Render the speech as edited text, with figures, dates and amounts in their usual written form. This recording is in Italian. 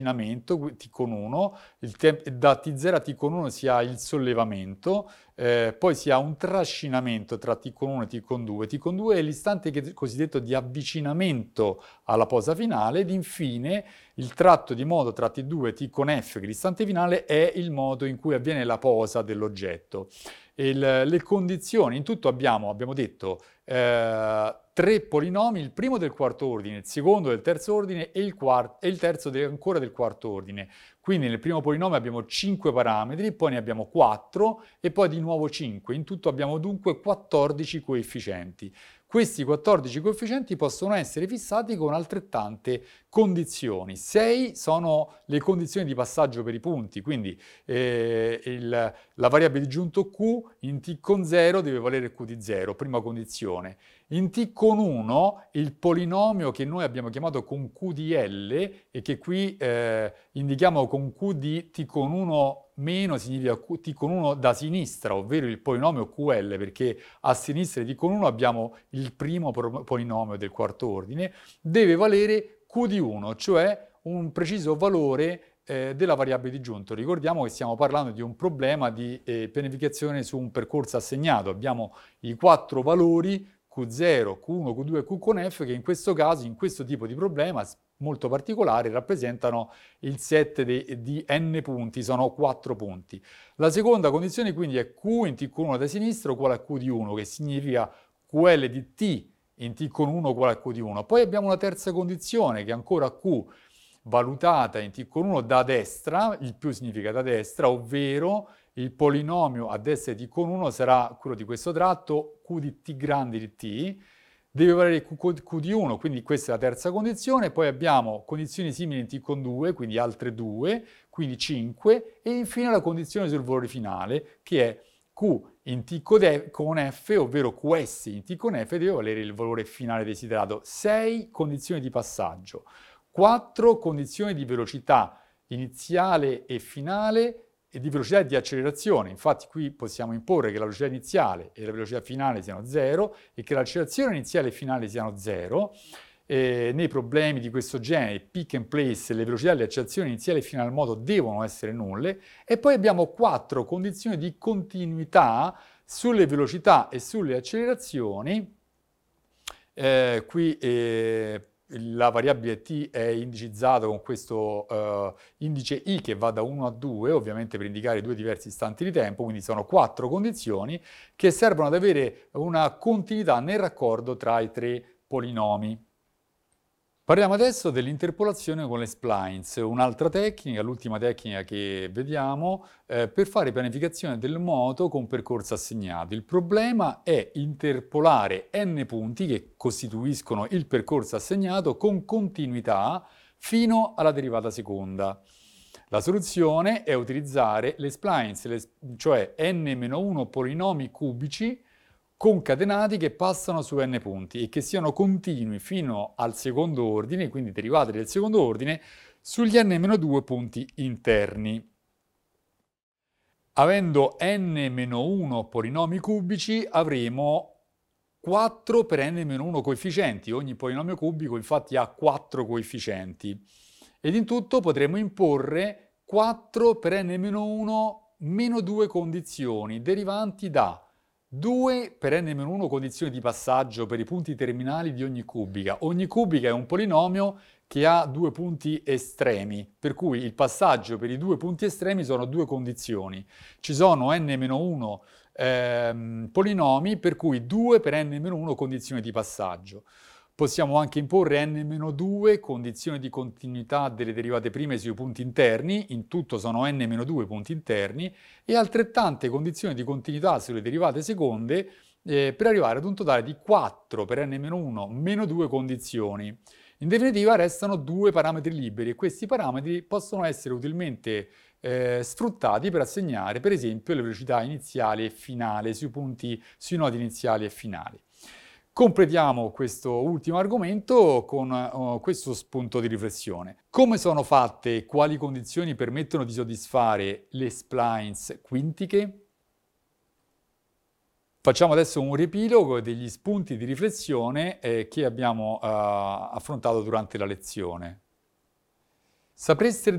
T con 1, da T0 a T con 1 si ha il sollevamento, poi si ha un trascinamento tra T con 1 e T con 2. T con 2 è l'istante cosiddetto di avvicinamento alla posa finale, ed infine il tratto di moto tra T2 e T con F, che è l'istante finale, è il modo in cui avviene la posa dell'oggetto. Le condizioni, in tutto abbiamo detto, 3 polinomi, il primo del quarto ordine, il secondo del terzo ordine e il terzo ancora del quarto ordine. Quindi nel primo polinomio abbiamo 5 parametri, poi ne abbiamo 4 e poi di nuovo 5. In tutto abbiamo dunque 14 coefficienti. Questi 14 coefficienti possono essere fissati con altrettante condizioni. 6 sono le condizioni di passaggio per i punti, quindi la variabile disgiunto Q in T con 0 deve valere Q di 0, prima condizione. In T con 1 il polinomio che noi abbiamo chiamato con Q di L e che qui indichiamo con Q di T con 1 meno significa T con 1 da sinistra, ovvero il polinomio QL, perché a sinistra di T con 1 abbiamo il primo polinomio del quarto ordine, deve valere Q di 1, cioè un preciso valore della variabile disgiunto. Ricordiamo che stiamo parlando di un problema di pianificazione su un percorso assegnato. Abbiamo i 4 valori Q0, Q1, Q2 e Q con F, che in questo caso, in questo tipo di problema molto particolare, rappresentano il set di n punti, sono 4 punti. La seconda condizione quindi è Q in T con 1 da sinistra uguale a Q di 1, che significa QL di T in T con 1 uguale a Q di 1. Poi abbiamo una terza condizione che è ancora Q valutata in T con 1 da destra, il più significa da destra, ovvero il polinomio a destra di T con 1 sarà quello di questo tratto, Q di T grande di T, deve valere Q di 1, quindi questa è la terza condizione. Poi abbiamo condizioni simili in T con 2, quindi altre 2, quindi 5, e infine la condizione sul valore finale, che è Q in T con F, ovvero QS in T con F, deve valere il valore finale desiderato. 6 condizioni di passaggio, 4 condizioni di velocità iniziale e finale, e di velocità e di accelerazione. Infatti qui possiamo imporre che la velocità iniziale e la velocità finale siano 0 e che l'accelerazione iniziale e finale siano 0. Nei problemi di questo genere, pick and place, le velocità e le accelerazioni iniziali e finali al moto devono essere nulle. E poi abbiamo 4 condizioni di continuità sulle velocità e sulle accelerazioni. Qui la variabile t è indicizzata con questo indice i che va da 1 a 2, ovviamente per indicare 2 diversi istanti di tempo, quindi sono 4 condizioni che servono ad avere una continuità nel raccordo tra i 3 polinomi. Parliamo adesso dell'interpolazione con le splines, un'altra tecnica, l'ultima tecnica che vediamo, per fare pianificazione del moto con percorso assegnato. Il problema è interpolare n punti che costituiscono il percorso assegnato con continuità fino alla derivata seconda. La soluzione è utilizzare le splines, cioè n-1 polinomi cubici concatenati che passano su n punti e che siano continui fino al secondo ordine, quindi derivate del secondo ordine, sugli n-2 punti interni. Avendo n-1 polinomi cubici avremo 4 per n-1 coefficienti, ogni polinomio cubico infatti ha 4 coefficienti, ed in tutto potremo imporre 4 per n-1 meno 2 condizioni derivanti da 2 per n-1 condizioni di passaggio per i punti terminali di ogni cubica. Ogni cubica è un polinomio che ha 2 punti estremi, per cui il passaggio per i 2 punti estremi sono 2 condizioni. Ci sono n-1 polinomi, per cui 2 per n-1 condizioni di passaggio. Possiamo anche imporre n-2 condizioni di continuità delle derivate prime sui punti interni, in tutto sono n-2 punti interni, e altrettante condizioni di continuità sulle derivate seconde per arrivare ad un totale di 4 per n-1 meno 2 condizioni. In definitiva restano 2 parametri liberi e questi parametri possono essere utilmente sfruttati per assegnare per esempio le velocità iniziali e finali sui nodi iniziali e finali. Completiamo questo ultimo argomento con questo spunto di riflessione. Come sono fatte e quali condizioni permettono di soddisfare le splines quintiche? Facciamo adesso un riepilogo degli spunti di riflessione che abbiamo affrontato durante la lezione. Sapreste